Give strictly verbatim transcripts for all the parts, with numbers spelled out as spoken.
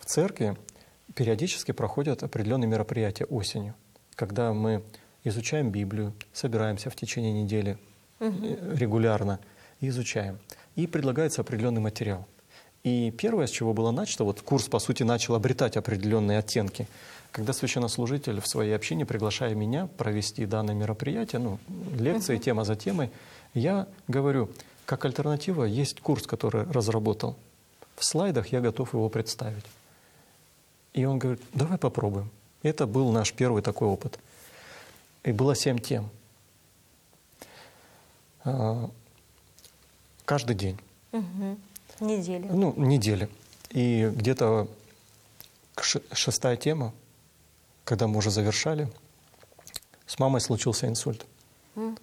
в церкви периодически проходят определенные мероприятия осенью, когда мы изучаем Библию, собираемся в течение недели uh-huh. регулярно и изучаем. И предлагается определенный материал. И первое, с чего было начато, вот курс, по сути, начал обретать определенные оттенки, когда священнослужитель в своей общине, приглашая меня провести данное мероприятие, ну, лекции, uh-huh. тема за темой, я говорю, как альтернатива есть курс, который разработал. В слайдах я готов его представить. И он говорит, давай попробуем. Это был наш первый такой опыт. И было семь тем. Каждый день. Угу. Недели. Ну, недели. И где-то шестая тема, когда мы уже завершали, с мамой случился инсульт. Mm.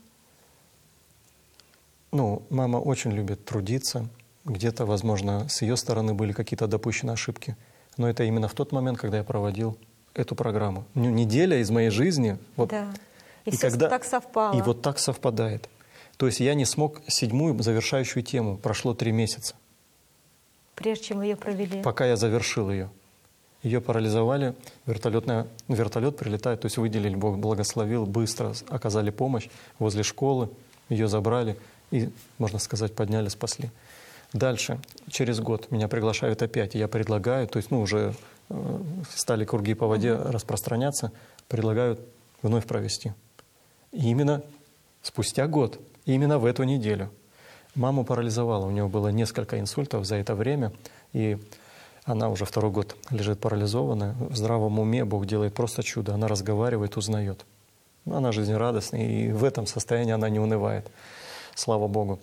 Ну, мама очень любит трудиться. Где-то, возможно, с ее стороны были какие-то допущенные ошибки. Но это именно в тот момент, когда я проводил эту программу. Ну, неделя из моей жизни. Вот, да. И, и все когда, так совпало. И вот так совпадает. То есть я не смог седьмую завершающую тему. Прошло три месяца. Прежде чем вы ее провели? Пока я завершил ее. Ее парализовали, вертолетная, вертолет прилетает, то есть выделили, Бог благословил, быстро оказали помощь возле школы, ее забрали и, можно сказать, подняли, спасли. Дальше, через год меня приглашают опять, и я предлагаю, то есть ну, уже э, стали круги по воде uh-huh. распространяться, предлагают вновь провести. И именно спустя год, именно в эту неделю. Маму парализовало, у нее было несколько инсультов за это время, и она уже второй год лежит парализованная. В здравом уме Бог делает просто чудо. Она разговаривает, узнает. Она жизнерадостная, и в этом состоянии она не унывает. Слава Богу.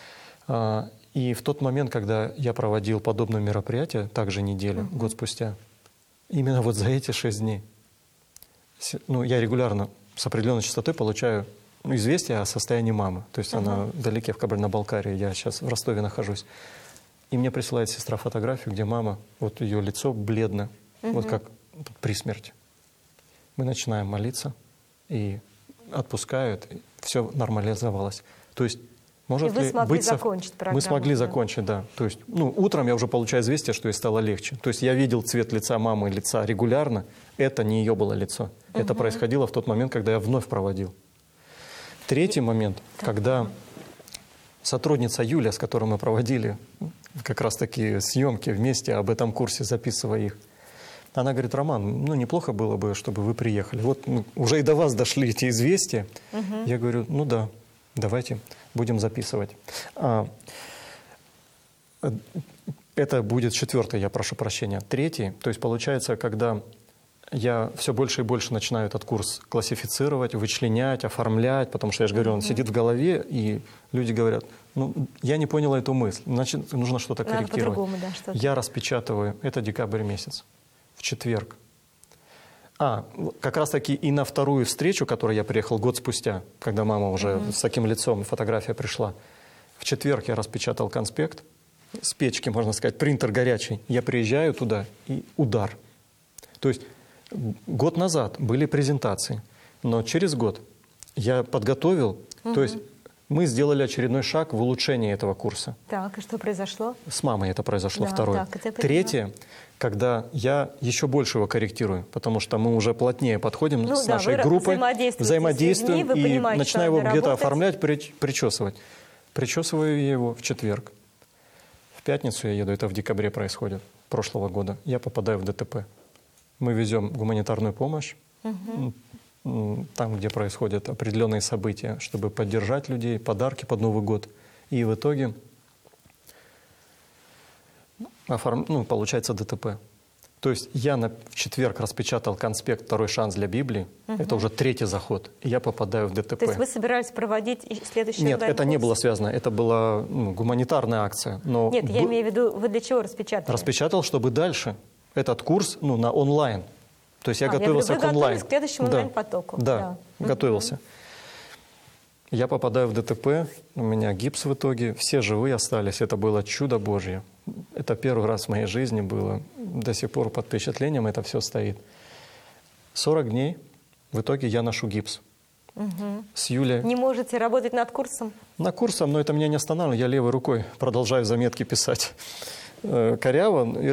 И в тот момент, когда я проводил подобное мероприятие, также неделю, mm-hmm. год спустя, именно вот за эти шесть дней, ну, я регулярно с определенной частотой получаю известия о состоянии мамы. То есть mm-hmm. она вдалеке, в Кабардино-Балкарии, я сейчас в Ростове нахожусь. И мне присылает сестра фотографию, где мама, вот ее лицо бледно, угу. вот как при смерти. Мы начинаем молиться, и отпускают, и все нормализовалось. То есть, может и вы ли смогли быть... закончить программу? Мы смогли да? закончить, да. То есть, ну, утром я уже получаю известие, что ей стало легче. То есть я видел цвет лица мамы, лица регулярно. Это не ее было лицо. Угу. Это происходило в тот момент, когда я вновь проводил. Третий и... момент, так. когда сотрудница Юля, с которой мы проводили как раз такие съемки вместе, об этом курсе, записывая их. Она говорит, Роман, ну неплохо было бы, чтобы вы приехали. Вот ну, уже и до вас дошли эти известия. Угу. Я говорю, ну да, давайте будем записывать. А, это будет четвертый, я прошу прощения. Третий, то есть получается, когда я все больше и больше начинаю этот курс классифицировать, вычленять, оформлять, потому что, я же говорю, он mm-hmm. сидит в голове, и люди говорят, ну, я не понял эту мысль, значит, нужно что-то корректировать. Надо да, что-то. Я распечатываю, это декабрь месяц, в четверг. А, как раз-таки и на вторую встречу, которой я приехал год спустя, когда мама уже mm-hmm. с таким лицом, фотография пришла, в четверг я распечатал конспект, с печки, можно сказать, принтер горячий, я приезжаю туда, и удар. То есть год назад были презентации, но через год я подготовил, угу. то есть мы сделали очередной шаг в улучшении этого курса. Так, и что произошло? С мамой это произошло, да, второе. Так, Третье, когда я еще больше его корректирую, потому что мы уже плотнее подходим ну, с да, нашей группой, взаимодействуем, взаимодействуем и начинаю его где-то работать. оформлять, причесывать. Причесываю я его в четверг. В пятницу я еду, это в декабре происходит, прошлого года, я попадаю в ДТП. Мы везем гуманитарную помощь, угу. там, где происходят определенные события, чтобы поддержать людей, подарки под Новый год. И в итоге оформ... ну, получается ДТП. То есть я на... в четверг распечатал конспект «Второй шанс для Библии». Угу. Это уже третий заход. И я попадаю в ДТП. То есть вы собирались проводить следующий Нет, это курс? Не было связано. Это была ну, гуманитарная акция. Но Нет, я б... имею в виду, вы для чего распечатали? Распечатал, чтобы дальше этот курс ну, на онлайн. То есть я а, готовился я говорю, к онлайн. К следующему да. онлайн-потоку. Да, да. готовился. Угу. Я попадаю в ДТП, у меня гипс в итоге, все живые остались. Это было чудо Божье. Это первый раз в моей жизни было. До сих пор под впечатлением это все стоит. сорок дней, в итоге я ношу гипс. Угу. С Юлей. Не можете работать над курсом? Над курсом, но это меня не останавливает. Я левой рукой продолжаю заметки писать. Коряво,